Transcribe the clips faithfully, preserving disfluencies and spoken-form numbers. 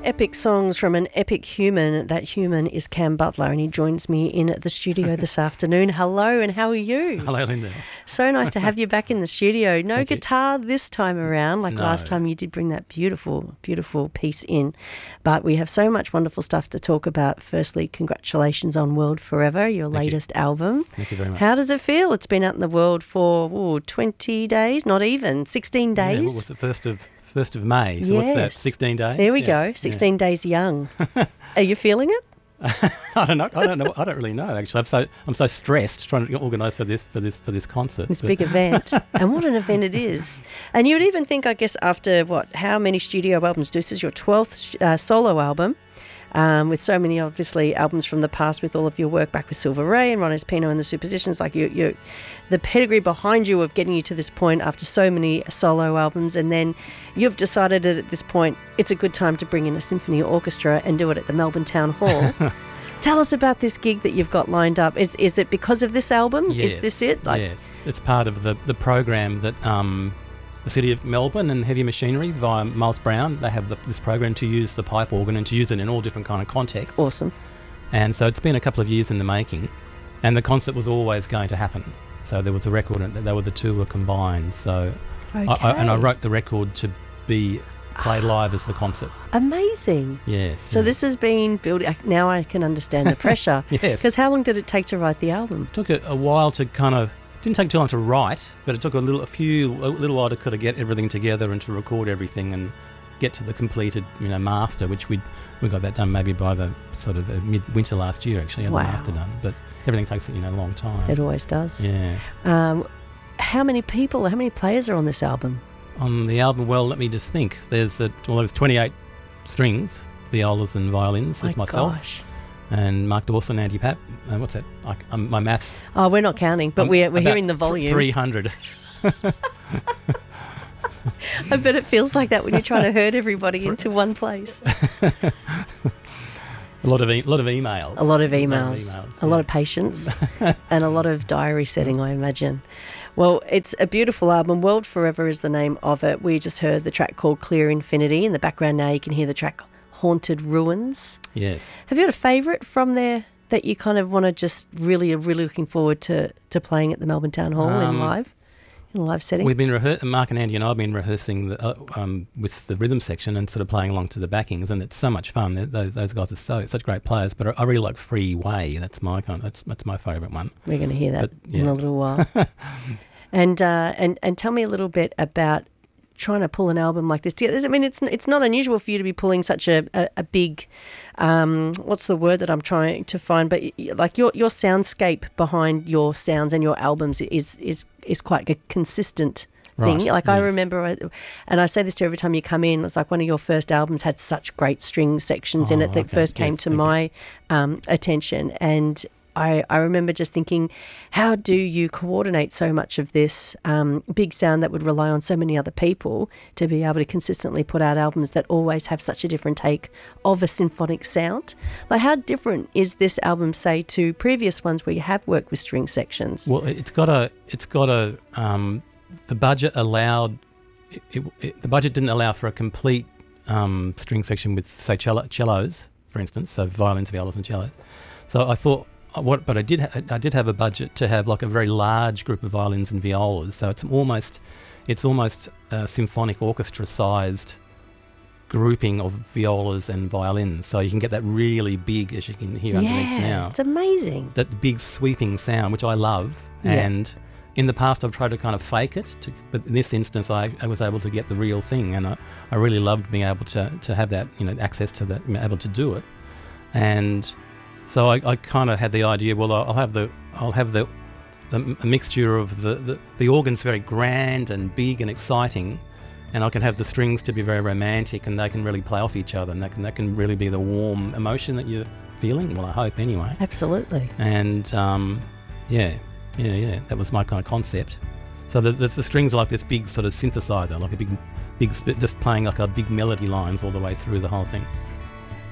epic songs from an epic human. That human is Cam Butler, and he joins me in the studio this afternoon. Hello, and how are you? Hello, Linda. So nice to have you back in the studio. No Thank guitar you. This time around, like no. last time you did bring that beautiful, beautiful piece in. But we have so much wonderful stuff to talk about. Firstly, congratulations on World Forever, your Thank latest you. album. Thank you very much. How does it feel? It's been out in the world for ooh, twenty days, not even, sixteen days. Yeah, what was the first of first of May? So yes. what's that? Sixteen days. There we yeah. go. Sixteen yeah. days young. Are you feeling it? I don't know. I don't know. I don't really know. Actually, I'm so I'm so stressed trying to organise for this for this for this concert. This but. big event, and what an event it is! And you'd even think, I guess, after what? How many studio albums? This is your twelfth uh, solo album. Um, with so many, obviously, albums from the past, with all of your work back with Silver Ray and Ron Espino and the Superstitions, like you, you, the pedigree behind you of getting you to this point after so many solo albums, and then you've decided that at this point it's a good time to bring in a symphony orchestra and do it at the Melbourne Town Hall. Tell us about this gig that you've got lined up. Is is it because of this album? Yes, is this it? Like, yes, it's part of the the program that. Um, The City of Melbourne and Heavy Machinery via Miles Brown, they have the, this program to use the pipe organ and to use it in all different kind of contexts. Awesome. And so it's been a couple of years in the making, and the concert was always going to happen. So there was a record, and they were the two were combined. So, okay. I, I, and I wrote the record to be played live as the concert. Amazing. Yes. So yeah. this has been built. Now I can understand the pressure. Yes. Because how long did it take to write the album? It took a, a while to kind of. Didn't take too long to write, but it took a little, a few, a little while to kind of get everything together and to record everything and get to the completed, you know, master. Which we we got that done maybe by the sort of uh, mid-winter last year. Actually, had wow. the master done, but everything takes you know a long time. It always does. Yeah. Um, how many people? How many players are on this album? On the album, well, let me just think. There's a, well, there's twenty-eight strings, violas and violins. There's My myself. Gosh. And Mark Dawson, Andy Papp. Uh, what's that? I, um, my maths. Oh, we're not counting, but um, we're we're hearing the volume. three hundred. I bet it feels like that when you're trying to herd everybody into one place. A lot of e- lot of emails. A lot of emails. A lot of, emails, a yeah. lot of patience, and a lot of diary setting, I imagine. Well, it's a beautiful album. World Forever is the name of it. We just heard the track called Clear Infinity. In the background now you can hear the track Haunted Ruins. Yes. Have you got a favourite from there that you kind of want to just really are really looking forward to, to playing at the Melbourne Town Hall um, in live, in a live setting? We've been rehe- Mark and Andy and I have been rehearsing the, uh, um, with the rhythm section and sort of playing along to the backings, and it's so much fun. They're, those those guys are so such great players. But I, I really like Free Way. That's my kind. That's that's my favourite one. We're going to hear that but, yeah. in a little while. and uh, and and tell me a little bit about trying to pull an album like this together. I mean, it's it's not unusual for you to be pulling such a, a, a big, um, what's the word that I'm trying to find, but like your your soundscape behind your sounds and your albums is is is quite a consistent thing. Right, like I yes. remember, and I say this to you every time you come in, it's like one of your first albums had such great string sections oh, in it that okay. first came yes, to my um, attention, and I, I remember just thinking, how do you coordinate so much of this um, big sound that would rely on so many other people to be able to consistently put out albums that always have such a different take of a symphonic sound? Like, how different is this album, say, to previous ones where you have worked with string sections? Well, it's got a, it's got a, um, the budget allowed, it, it, it, the budget didn't allow for a complete um, string section with, say, cello, cellos, for instance, so violins, violas and cellos. So I thought, What, but I did ha- I did have a budget to have like a very large group of violins and violas, so it's almost it's almost a symphonic orchestra sized grouping of violas and violins, so you can get that really big, as you can hear underneath yeah, now. It's amazing. That big sweeping sound, which I love, Yeah. and in the past I've tried to kind of fake it, to, but in this instance I, I was able to get the real thing, and I, I really loved being able to to have that, you know, access to that, able to do it, and. So I, I kind of had the idea. Well, I'll have the I'll have the, the a mixture of the, the the organ's very grand and big and exciting, and I can have the strings to be very romantic, and they can really play off each other, and that can that can really be the warm emotion that you're feeling. Well, I hope anyway. Absolutely. And um, yeah, yeah, yeah. That was my kind of concept. So the, the the strings are like this big sort of synthesizer, like a big big just playing like a big melody lines all the way through the whole thing.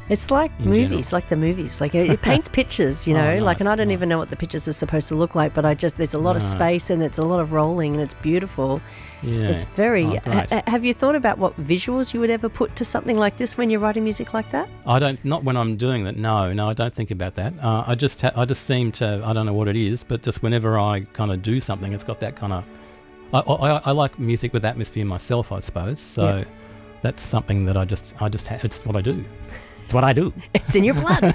It's like in movies, general. like the movies. Like it, it paints pictures, you know. Oh, like, and I nice, don't nice. even know what the pictures are supposed to look like, but I just there's a lot of No. space and it's a lot of rolling and it's beautiful. Yeah. It's very. Oh, great. ha- have you thought about what visuals you would ever put to something like this when you're writing music like that? I don't. Not when I'm doing that. No, no, I don't think about that. Uh, I just, ha- I just seem to. I don't know what it is, but just whenever I kind of do something, it's got that kind of. I, I, I like music with atmosphere myself, I suppose. So Yeah. that's something that I just, I just, ha- it's what I do. It's what I do. It's in your blood.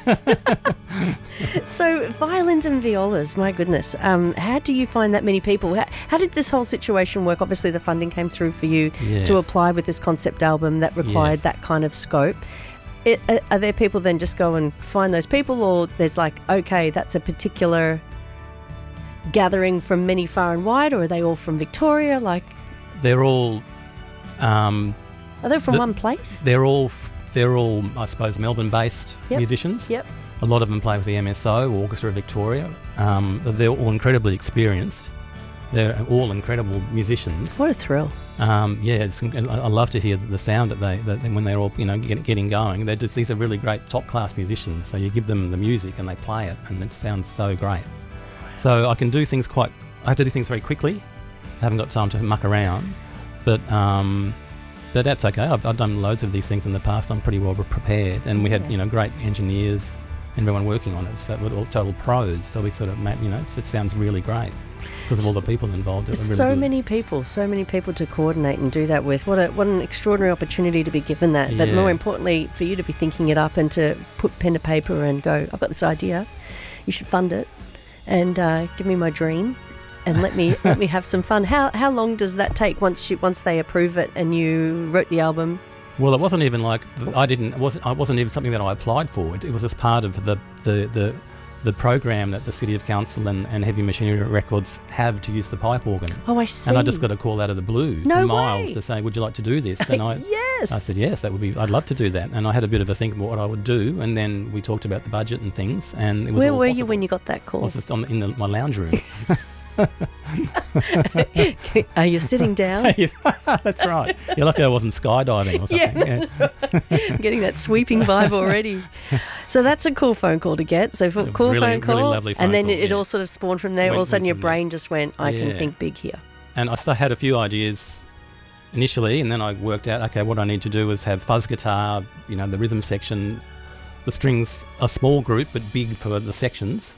So violins and violas, my goodness. Um, how do you find that many people? How, how did this whole situation work? Obviously, the funding came through for you Yes. to apply with this concept album that required Yes. that kind of scope. It, are, are there people then just go and find those people, or there's like, okay, that's a particular gathering from many far and wide, or are they all from Victoria? Like, They're all, um, are they from The- one place? they're all, f- they're all, I suppose, Melbourne-based Yep. musicians. Yep. A lot of them play with the M S O, Orchestra of Victoria. Um, they're all incredibly experienced. They're all incredible musicians. What a thrill. Um, yeah, it's, I I love to hear the sound that they, that when they're all, you know, get, getting going. They're just, these are really great top class musicians. So you give them the music and they play it, and it sounds so great. So I can do things quite. I have to do things very quickly. I haven't got time to muck around, but um, but that's okay. I've, I've done loads of these things in the past. I'm pretty well prepared, and we had Yeah. you know great engineers, and everyone working on it. So we're all total pros. So we sort of made, you know, it's, it sounds really great because of all the people involved. It There's were really so good. many people, so many people to coordinate and do that with. What a what an extraordinary opportunity to be given that. But Yeah. more importantly, for you to be thinking it up and to put pen to paper and go, I've got this idea. You should fund it and uh, give me my dream and let me let me have some fun. How how long does that take once you once they approve it and you wrote the album? Well, it wasn't even like th- I didn't. It wasn't. I wasn't even something that I applied for. It, it was just part of the the the. the program that the City of Council and, and Heavy Machinery Records have to use the pipe organ. Oh, I see. And I just got a call out of the blue No from Miles way. to say, would you like to do this? And I, yes. I said, yes, that would be, I'd love to do that. And I had a bit of a think about what I would do. And then we talked about the budget and things. And it was Where all were you possible. when you got that I call? was just on, in the, my lounge room. Are you sitting down? That's right. You're lucky I wasn't skydiving or something. Yeah. Getting that sweeping vibe already. So that's a cool phone call to get. So for, It was cool really- phone really call, lovely phone and then call, it, it yeah. all sort of spawned from there. Went- all of a sudden, went your from there. brain just went, "I can Yeah. think big here." And I still had a few ideas initially, and then I worked out, okay, what I need to do is have fuzz guitar, you know, the rhythm section, the strings, a small group but big for the sections,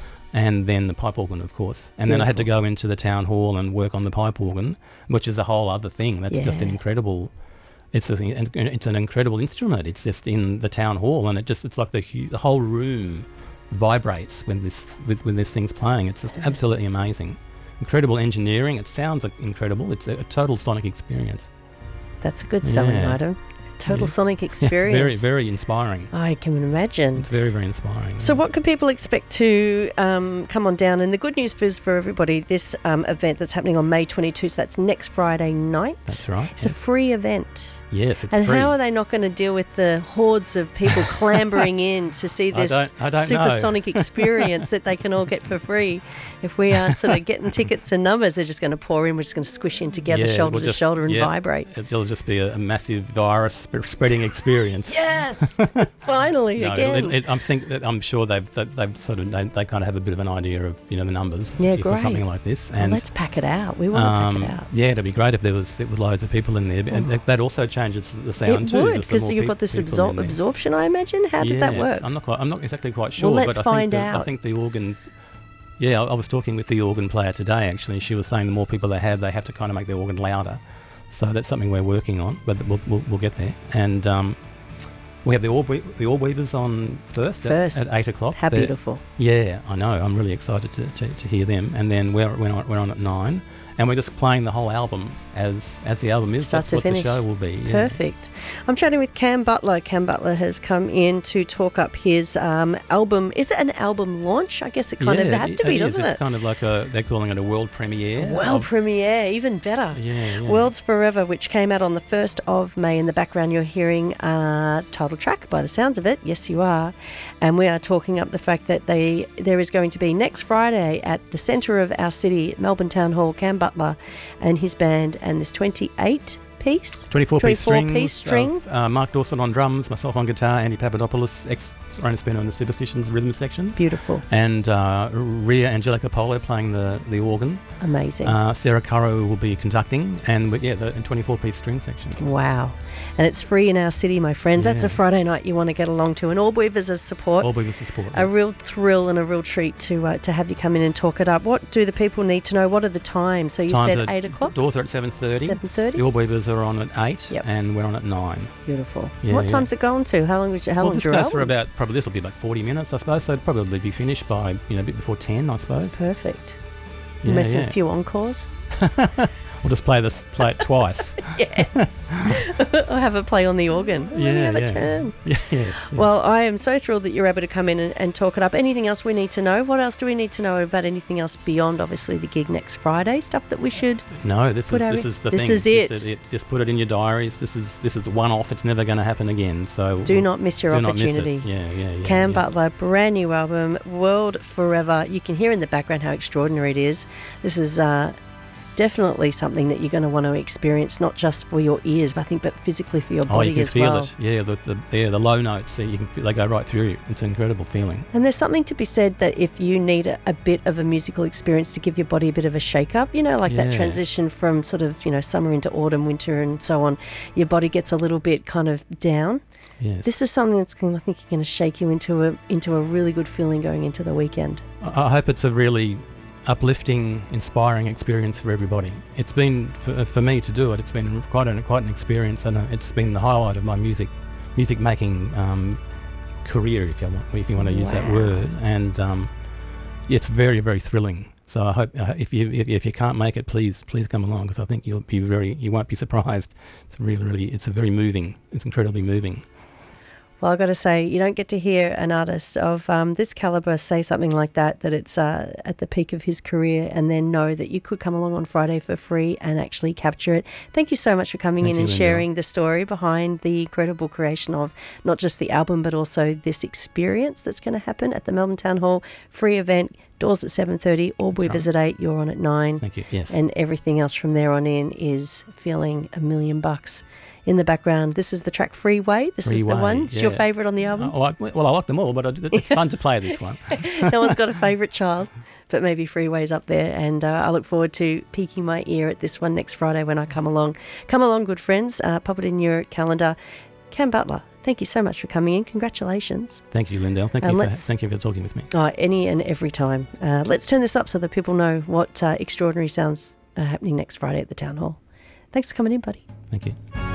and then the pipe organ, of course. And then I had to go into the town hall and work on the pipe organ, which is a whole other thing. That's just an Yeah. incredible. It's a, it's an incredible instrument. It's just in the town hall, and it just it's like the, hu- the whole room vibrates when this with, when this thing's playing. It's just absolutely amazing. Incredible engineering. It sounds like incredible. It's a, a total sonic experience. That's a good selling Yeah. item. Total Yeah. sonic It's experience. very, very inspiring. I can imagine. It's very, very inspiring. So what can people expect to um, come on down? And the good news is for everybody, this um, event that's happening on May twenty-second, so that's next Friday night. That's right. It's a yes. free event. Yes, it's And free. how are they not going to deal with the hordes of people clambering in to see I this don't- I don't know. supersonic experience that they can all get for free? If we aren't sort of getting tickets and numbers, they're just going to pour in. We're just going to squish in together, Yeah, shoulder we'll to just- shoulder, and yeah, vibrate. It'll just be a, a massive virus sp- spreading experience. Yes, finally No, again. it, it, I'm think that I'm sure they've that they've sort of they, they kind of have a bit of an idea of you know the numbers Yeah, for great. something like this. Well, And let's pack it out. We want um, to pack it out. yeah, it'd be great if there was it was loads of people in there. And that, that also changes the sound It too. would, just the because more you've pe- got this people absor- in there. absorption, I imagine. How does that Yes, work? I'm not quite. I'm not exactly quite sure. Well, let's but I find think the, out. I think the organ. Yeah, I, I was talking with the organ player today. Actually, she was saying the more people they have, they have to kind of make the organ louder. So that's something we're working on, but we'll we'll, we'll get there. And um, we have the orb we- the orb weavers on first, at- First. at, eight o'clock. How They're- beautiful. Yeah, I know. I'm really excited to, to, to hear them. And then we're we're on, we're on at nine, and we're just playing the whole album as as the album is. Start That's to what finish. the show will be. Yeah. Perfect. I'm chatting with Cam Butler. Cam Butler has come in to talk up his um, album. Is it an album launch? I guess it kind yeah, of has to it be, is. doesn't It's it? kind of like a they're calling it a world premiere. World of- premiere, even better. Yeah, yeah. Worlds Forever, which came out on the first of May. In the background, you're hearing a title track by the sounds of it. Yes, you are. And we are talking up the fact that they there is going to be next Friday at the centre of our city, Melbourne Town Hall, Cam Butler and his band, and there's twenty-eight piece? twenty-four piece strings. piece string. Of, uh, Mark Dawson on drums, myself on guitar, Andy Papadopoulos, ex-Rona Spino in the Superstitions rhythm section. Beautiful. And uh, Ria Angelica Polo playing the, the organ. Amazing. Uh, Sarah Currow will be conducting, and we- yeah, the twenty-four piece string section. Wow. And it's free in our city, my friends. That's Yeah. a Friday night you want to get along to. And All Weavers as support. All with the support. A yes. real thrill and a real treat to uh, to have you come in and talk it up. What do the people need to know? What are the times? So you Times said are- eight o'clock? Doors are at seven thirty. seven thirty? The All Weavers are on at eight, Yep. and we're on at nine. Beautiful. Yeah, what yeah. time's it going to? How long is how well, long this your goes for album? about, probably this will be about forty minutes, I suppose, so it'll probably be finished by, you know, a bit before ten, I suppose. Perfect. Yeah, Missing yeah. a few encores. We'll just play this, play it twice. Yes. Or have a play on the organ. Let me Yeah, have a yeah. turn. yeah, yeah, yeah. Well, I am so thrilled that you're able to come in and, and talk it up. Anything else we need to know? What else do we need to know about anything else beyond, obviously, the gig next Friday? Stuff that we should... No, this Put is our- this is the this thing. is it. This is it. Just put it in your diaries. This is this is one off. It's never going to happen again. So Do not miss your do not miss it. opportunity. Yeah, yeah, yeah. Cam yeah. Butler, brand new album, World Forever. You can hear in the background how extraordinary it is. This is uh, definitely something that you're going to want to experience, not just for your ears, but I think, but physically for your Oh, body you can as feel well. it. Yeah, the the, yeah, the low notes. So you can feel, they go right through you. It's an incredible feeling. And there's something to be said that if you need a, a bit of a musical experience to give your body a bit of a shake-up, you know, like that Yeah. transition from sort of, you know, summer into autumn, winter and so on, your body gets a little bit kind of down. Yes. This is something that's going, I think, going to shake you into a into a really good feeling going into the weekend. I I hope it's a really uplifting, inspiring experience for everybody. It's been for, for me to do it. It's been quite an quite an experience, and uh, it's been the highlight of my music music making um, career, if you want if you want to use that Wow. word. And um, it's very very thrilling. So I hope uh, if you if, if you can't make it, please please come along, because I think you'll be very you won't be surprised. It's really really it's a very moving. It's incredibly moving. Well, I've got to say, you don't get to hear an artist of um, this calibre say something like that, that it's uh, at the peak of his career, and then know that you could come along on Friday for free and actually capture it. Thank you so much for coming Thank in you, and Linda. sharing the story behind the incredible creation of not just the album, but also this experience that's going to happen at the Melbourne Town Hall. Free event, doors at seven thirty, All Weavers at eight, you're on at nine. Thank you. Yes. And everything else from there on in is feeling a million bucks. In the background, this is the track Freeway. This is the Freeway, one. It's your yeah. favourite on the album? Uh, well, I, well, I like them all, but I, it's fun to play this one. No one's got a favourite child, but maybe Freeway's up there. And uh, I look forward to peeking my ear at this one next Friday when I come along. Come along, good friends. Uh, pop it in your calendar. Cam Butler, thank you so much for coming in. Congratulations. Thank you, Lindell. Thank And you for let's- thank you for talking with me. Oh, any and every time. Uh, let's turn this up so that people know what uh, extraordinary sounds are happening next Friday at the Town Hall. Thanks for coming in, buddy. Thank you.